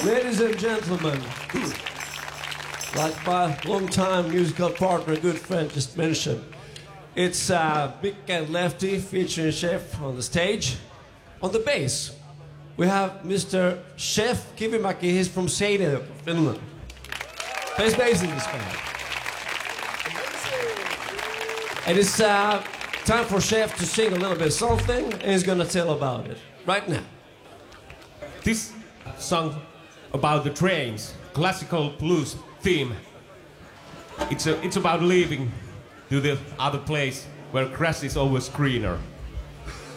Ladies and gentlemen, like my long-time musical partner, good friend just mentioned, it's Big and Lefty featuring Chef on the stage. On the bass, we have Mr. Chef Kivimäki. He's from Seinäjoki, Finland. Plays bass in this band. And it's time for Chef to sing a little bit of something, and he's gonna tell about it right now. This song about the trains, classical blues theme. It's about leaving to the other place where grass is always greener.